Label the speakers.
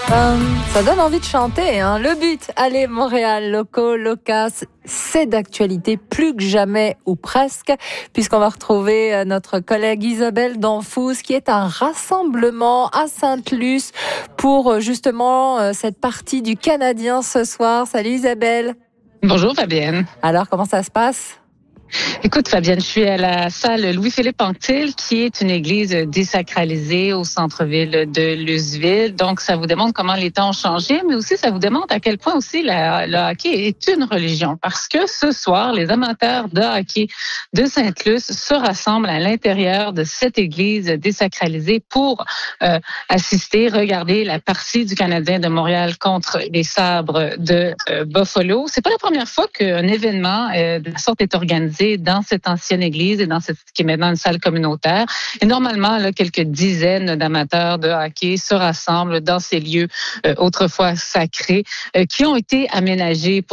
Speaker 1: Ça donne envie de chanter, hein. Le but, allez Montréal, loco, locas, c'est d'actualité plus que jamais ou presque, puisqu'on va retrouver notre collègue Isabelle Danfous qui est un rassemblement à Sainte-Luce pour justement cette partie du Canadien ce soir. Salut Isabelle.
Speaker 2: Bonjour Fabienne.
Speaker 1: Alors comment ça se passe?
Speaker 2: Écoute Fabienne, je suis à la salle Louis-Philippe Anctil, qui est une église désacralisée au centre-ville de Luceville. Donc ça vous démontre comment les temps ont changé, mais aussi ça vous démontre à quel point aussi le hockey est une religion. Parce que ce soir, les amateurs de hockey de Sainte-Luce se rassemblent à l'intérieur de cette église désacralisée pour assister, regarder la partie du Canadien de Montréal contre les Sabres de Buffalo. C'est pas la première fois qu'un événement de la sorte est organisé dans cette ancienne église et dans cette qui est maintenant une salle communautaire. Et normalement, là, quelques dizaines d'amateurs de hockey se rassemblent dans ces lieux autrefois sacrés qui ont été aménagés pour